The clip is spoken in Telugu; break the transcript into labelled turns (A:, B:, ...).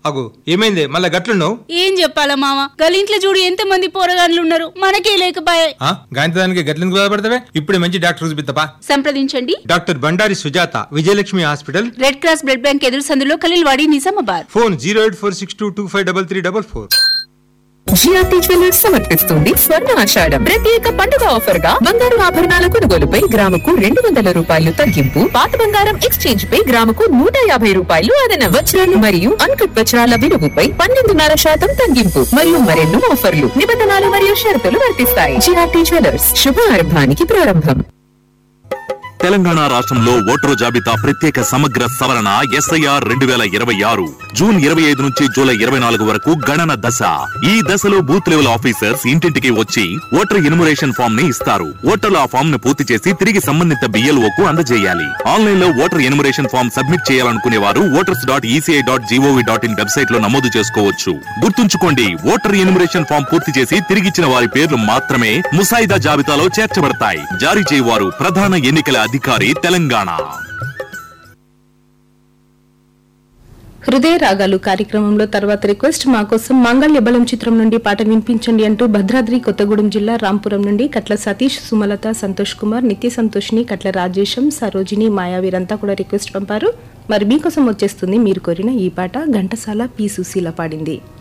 A: అగో ఏమైంది మళ్ళా గట్లున్నావు?
B: ఏం చెప్పాలా మామ, గలింట్లో చూడు ఎంత మంది పోరగాళ్ళు ఉన్నారు, మనకే లేకపాయే.
A: గాంధీదానికి గట్లెందుకు బాధపడతావే? ఇప్పుడే మంచి డాక్టర్ చూపిస్తాపా.
B: సంప్రదించండి
A: doctor Bandari Sujatha, Vijayalakshmi hospital,
B: red cross blood bank ఎదురు సందులో Khaleelwadi, Nizamabad.
A: Phone 08462253344.
C: GRT jewellers సమర్పిస్తుంది స్వర్ణ ఆషాఢం ప్రత్యేక పండుగ ఆఫర్ గా బంగారు ఆభరణాల కొనుగోలుపై గ్రాముకు 200 రూపాయలు తగ్గింపు, పాత బంగారం ఎక్స్చేంజ్ పై గ్రాముకు 150 రూపాయలు అదన, వజ్రాలు మరియు అన్కట్ వజ్రాల విలువపై 12.5% తగ్గింపు మరియు మరెన్నో ఆఫర్లు, నిబంధనలు మరియు షరతులు వర్తిస్తాయి. జిఆర్టీ జ్యువెలర్స్, శుభారంభానికి ప్రారంభం.
D: తెలంగాణ రాష్ట్రంలో ఓటరు జాబితా ప్రత్యేక సమగ్ర సవరణ SIR 2026 జూన్ 25 నుంచి జూలై 24 వరకు గణన దశ. ఈ దశలో బూత్ లెవెల్ ఆఫీసర్స్ ఇంటింటికి వచ్చి ఓటర్ ఎన్యుమరేషన్ ఫామ్ ని ఇస్తారు. ఓటర్లు ఆ ఫామ్ ను పూర్తి చేసి తిరిగి సంబంధిత BLOకు అందజేయాలి. ఆన్లైన్ లో ఓటర్ ఎన్యుమరేషన్ ఫామ్ సబ్మిట్ చేయాలనుకునే వారు voters.eci.gov.in వెబ్సైట్ లో నమోదు చేసుకోవచ్చు. గుర్తుంచుకోండి, ఓటర్ ఎన్యుమరేషన్ ఫామ్ పూర్తి చేసి తిరిగిచ్చిన వారి పేర్లు మాత్రమే ముసాయిదా జాబితాలో చేర్చబడతాయి. జారీ చేయవారు ప్రధాన ఎన్నికల అధికారి, తెలంగాణ.
E: హృదయ రాగాలు కార్యక్రమంలో తర్వాత రిక్వెస్ట్ మా కోసం మంగళ్య బలం చిత్రం నుండి పాట వినిపించండి అంటూ భద్రాద్రి కొత్తగూడెం జిల్లా రాంపురం నుండి కట్ల సతీష్, సుమలత, సంతోష్ కుమార్, నిత్య సంతోష్ని, కట్ల రాజేశం, సరోజిని, మాయా వీరంతా కూడా రిక్వెస్ట్ పంపారు. మరి మీకోసం వచ్చేస్తుంది మీరు కోరిన ఈ పాట. ఘంటసాల, పి. సుశీల పాడింది.